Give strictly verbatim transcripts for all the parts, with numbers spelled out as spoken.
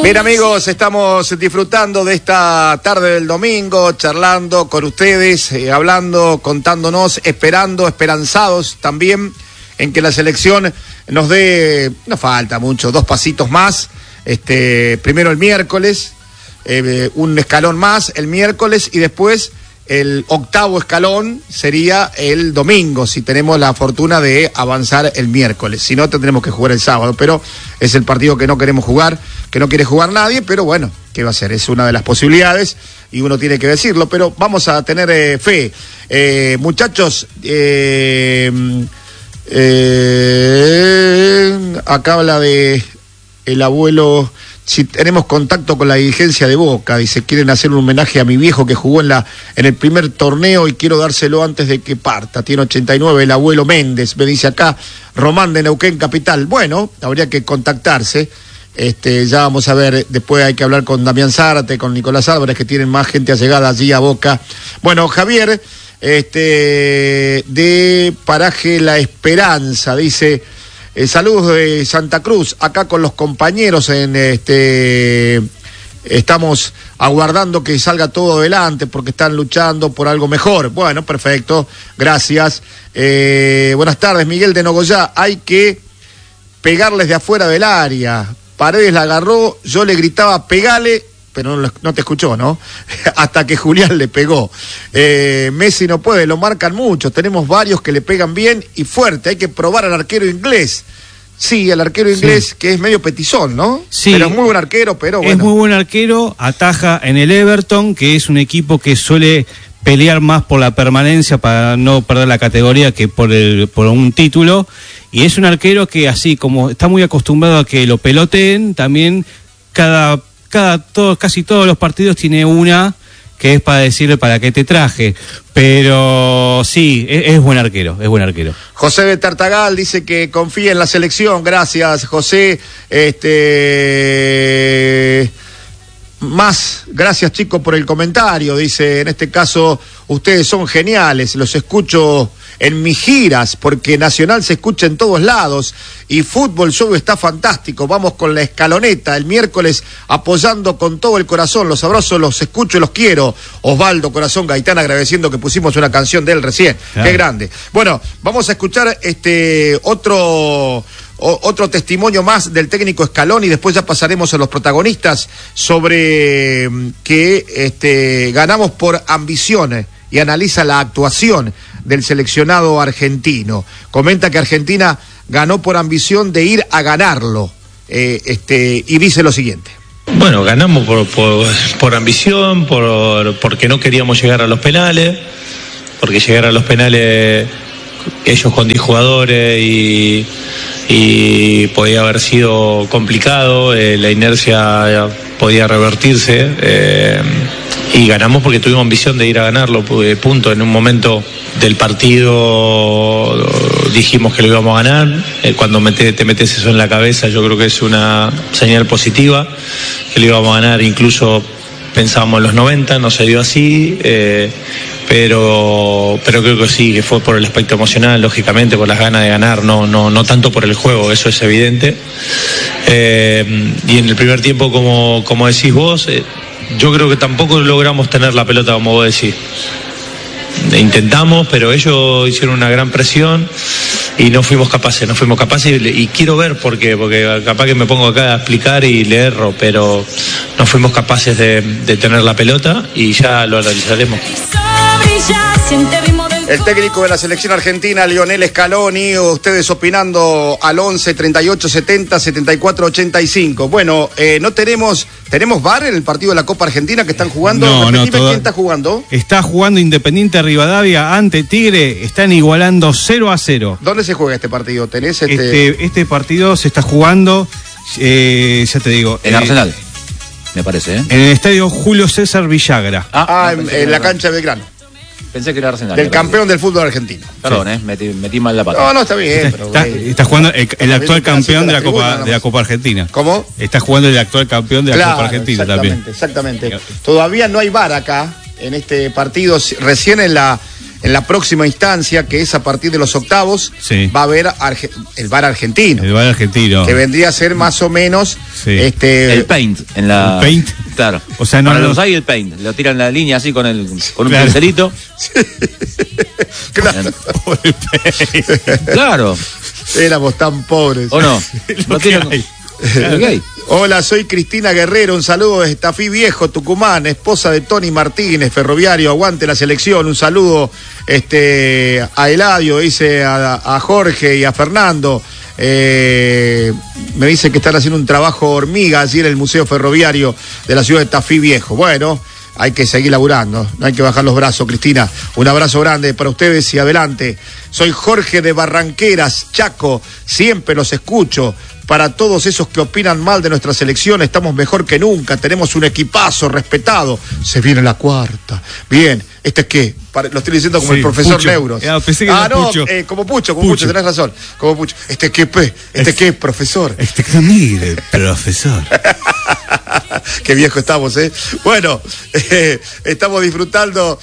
Bien, amigos, estamos disfrutando de esta tarde del domingo, charlando con ustedes, eh, hablando, contándonos, esperando, esperanzados también en que la selección nos dé, no falta mucho, dos pasitos más. Este, primero el miércoles, eh, un escalón más el miércoles y después el octavo escalón sería el domingo, si tenemos la fortuna de avanzar el miércoles. Si no, tendremos que jugar el sábado, pero es el partido que no queremos jugar, que no quiere jugar nadie, pero bueno, ¿qué va a ser? Es una de las posibilidades y uno tiene que decirlo, pero vamos a tener eh, fe. Eh, muchachos, eh, eh, acá habla de el abuelo... Si tenemos contacto con la dirigencia de Boca, dice, quieren hacer un homenaje a mi viejo que jugó en la en el primer torneo y quiero dárselo antes de que parta. Tiene ochenta y nueve, el abuelo Méndez, me dice acá, Román de Neuquén Capital. Bueno, habría que contactarse. Este, ya vamos a ver, después hay que hablar con Damián Zárate, con Nicolás Álvarez, que tienen más gente allegada allí a Boca. Bueno, Javier, este, de Paraje La Esperanza, dice... Eh, saludos de Santa Cruz, acá con los compañeros en este estamos aguardando que salga todo adelante porque están luchando por algo mejor. Bueno, perfecto, gracias. Eh, buenas tardes, Miguel de Nogoyá. Hay que pegarles de afuera del área. Paredes la agarró, yo le gritaba pegale, pero no, no te escuchó, ¿no? Hasta que Julián le pegó. Eh, Messi no puede, lo marcan mucho. Tenemos varios que le pegan bien y fuerte. Hay que probar al arquero inglés. Sí, el arquero inglés, sí, que es medio petizón, ¿no? Sí. Pero es muy buen arquero, pero bueno. Es muy buen arquero, ataja en el Everton, que es un equipo que suele pelear más por la permanencia para no perder la categoría que por el por un título. Y es un arquero que así como está muy acostumbrado a que lo peloteen, también cada... Cada, todo, casi todos los partidos tiene una que es para decirle para qué te traje, pero sí, es, es buen arquero, es buen arquero. José de Tartagal dice que confía en la selección, gracias José. Este más, gracias chicos por el comentario, dice, en este caso ustedes son geniales, los escucho en mis giras, porque Nacional se escucha en todos lados, y Fútbol Show está fantástico, vamos con la escaloneta, el miércoles apoyando con todo el corazón, los abrazos, los escucho y los quiero. Osvaldo Corazón Gaitán agradeciendo que pusimos una canción de él recién, claro. Qué grande. Bueno, vamos a escuchar este otro... O, otro testimonio más del técnico Scaloni y después ya pasaremos a los protagonistas sobre que este, ganamos por ambición y analiza la actuación del seleccionado argentino. Comenta que Argentina ganó por ambición de ir a ganarlo eh, este, y dice lo siguiente. Bueno, ganamos por, por, por ambición, por, porque no queríamos llegar a los penales, porque llegar a los penales ellos con diez jugadores y... y podía haber sido complicado, eh, la inercia podía revertirse eh, y ganamos porque tuvimos ambición de ir a ganarlo, punto. En un momento del partido dijimos que lo íbamos a ganar, eh, cuando mete, te metes eso en la cabeza yo creo que es una señal positiva, que lo íbamos a ganar, incluso pensábamos en los noventa, no se dio así, eh, pero pero creo que sí, que fue por el aspecto emocional, lógicamente, por las ganas de ganar, no no no tanto por el juego, eso es evidente. Eh, y en el primer tiempo, como, como decís vos, eh, yo creo que tampoco logramos tener la pelota, como vos decís. Intentamos, pero ellos hicieron una gran presión y no fuimos capaces, no fuimos capaces y, y quiero ver por qué, porque capaz que me pongo acá a explicar y le erro, pero no fuimos capaces de, de tener la pelota y ya lo analizaremos. El técnico de la selección argentina, Lionel Scaloni, ustedes opinando al once, treinta y ocho, setenta, setenta y cuatro, ochenta y cinco. Bueno, eh, no tenemos, ¿tenemos V A R en el partido de la Copa Argentina que están jugando? No, no, todo... ¿Quién está jugando? Está jugando Independiente Rivadavia ante Tigre, están igualando cero a cero. ¿Dónde se juega este partido? ¿Tenés este...? Este, este partido se está jugando, eh, ya te digo... En eh, Arsenal, me parece, ¿eh? En el estadio Julio César Villagra. Ah, ah en, en la cancha de Belgrano. Pensé que era Arsenal. Del campeón del fútbol argentino. Perdón, sí. eh, metí, metí mal la pata. No, no, está bien. Está, pero, está, está jugando el, el actual campeón de la Copa de la Copa Argentina. ¿Cómo? Está jugando el actual campeón de la claro, Copa Argentina exactamente, también. Exactamente. Todavía no hay V A R acá en este partido. Recién en la en la próxima instancia, que es a partir de los octavos, sí. va a haber Arge- el V A R argentino. El V A R argentino. Que vendría a ser más o menos sí. este el paint en la. ¿El paint? Claro. O sea, no, Para no. los hay el paint. Lo tiran la línea así con el con un Claro. pincelito. Claro. Claro. Éramos tan pobres. ¿O no? Lo Lo que tiran. hay. Lo que hay. Hola, soy Cristina Guerrero, un saludo desde Tafí Viejo, Tucumán, esposa de Tony Martínez, ferroviario, aguante la selección, un saludo este, a Eladio, dice a, a Jorge y a Fernando, eh, me dice que están haciendo un trabajo hormiga allí en el Museo Ferroviario de la ciudad de Tafí Viejo. Bueno, hay que seguir laburando, no hay que bajar los brazos, Cristina. Un abrazo grande para ustedes y adelante. Soy Jorge de Barranqueras, Chaco, siempre los escucho. Para todos esos que opinan mal de nuestra selección, estamos mejor que nunca, tenemos un equipazo respetado. Se viene la cuarta. Bien, ¿este es qué? Para- lo estoy diciendo como Sí, el profesor Pucho. Neuros. Ah, pensé que ah, era no, Pucho. eh, como Pucho, como Pucho. Pucho. tenés razón. Como Pucho. ¿Este qué, pe? ¿Este Es- qué, profesor? Este que mire, profesor. Qué viejo estamos, ¿eh? Bueno, eh, estamos disfrutando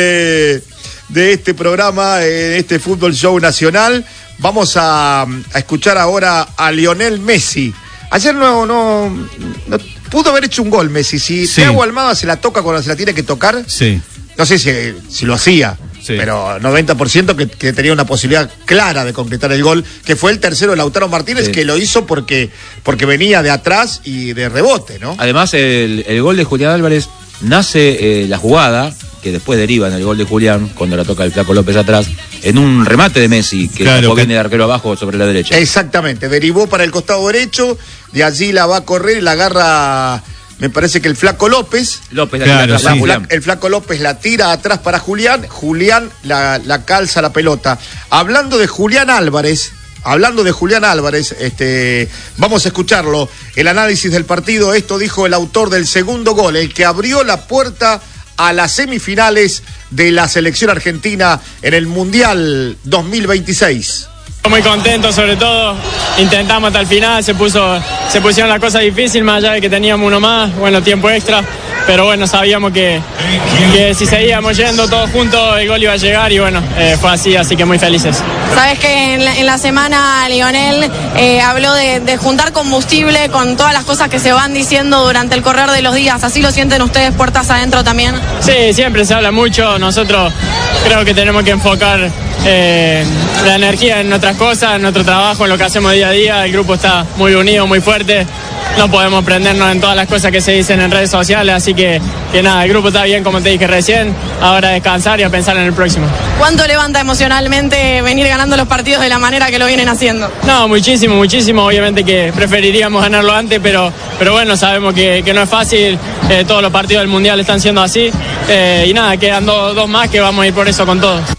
de, de este programa, eh, este Fútbol Show Nacional. Vamos a, a escuchar ahora a Lionel Messi. Ayer no, no, no pudo haber hecho un gol Messi. Si Sí. Thiago Almada se la toca cuando se la tiene que tocar, Sí. no sé si, si lo hacía, Sí. pero noventa por ciento que, que tenía una posibilidad clara de concretar el gol, que fue el tercero de Lautaro Martínez, Sí. que lo hizo porque, porque venía de atrás y de rebote, ¿no? Además, el, el gol de Julián Álvarez nace eh, la jugada, que después deriva en el gol de Julián, cuando la toca el Flaco López atrás, en un remate de Messi, que Claro, después que- viene de arquero abajo sobre la derecha. Exactamente, derivó para el costado derecho, de allí la va a correr y la agarra, me parece que el Flaco López. López la Claro, tira atrás sí. para La Julián. Fla- el Flaco López la tira atrás para Julián, Julián la, la calza la pelota. Hablando de Julián Álvarez, hablando de Julián Álvarez, este, vamos a escucharlo, el análisis del partido. Esto dijo el autor del segundo gol, el que abrió la puerta a las semifinales de la selección argentina en el Mundial dos mil veintiséis. Muy contento, sobre todo intentamos hasta el final, se puso se pusieron las cosas difíciles, más allá de que teníamos uno más, bueno, tiempo extra, pero bueno, sabíamos que, que si seguíamos yendo todos juntos el gol iba a llegar y bueno, eh, fue así, así que muy felices. Sabes que en la, en la semana Lionel eh, habló de, de juntar combustible con todas las cosas que se van diciendo durante el correr de los días, ¿así lo sienten ustedes puertas adentro también? Sí, siempre se habla mucho, nosotros creo que tenemos que enfocar eh, la energía en otras cosas, en nuestro trabajo, en lo que hacemos día a día, el grupo está muy unido, muy fuerte, no podemos prendernos en todas las cosas que se dicen en redes sociales, así que, que nada, el grupo está bien como te dije recién, ahora a descansar y a pensar en el próximo. ¿Cuánto levanta emocionalmente venir ganando los partidos de la manera que lo vienen haciendo? No, muchísimo, muchísimo. Obviamente que preferiríamos ganarlo antes, pero, pero bueno, sabemos que, que no es fácil. Eh, todos los partidos del Mundial están siendo así. Eh, y nada, quedan do- dos más que vamos a ir por eso con todos.